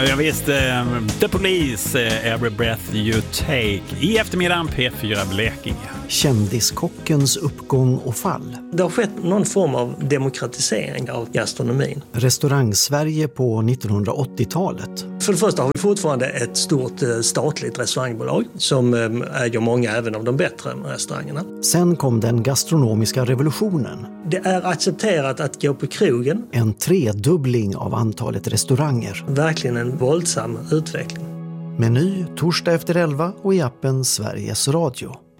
Jag visste The Police, Every Breath You Take i eftermiddagen P4 Blekinge. Kändiskockens uppgång och fall. Det har skett någon form av demokratisering av gastronomin. Restaurang-Sverige på 1980-talet. För det första har vi fortfarande ett stort statligt restaurangbolag som äger många även av de bättre restaurangerna. Sen kom den gastronomiska revolutionen. Det är accepterat att gå på krogen. En tredubbling av antalet restauranger. Verkligen en våldsam utveckling. Meny torsdag efter 11 och i appen Sveriges Radio.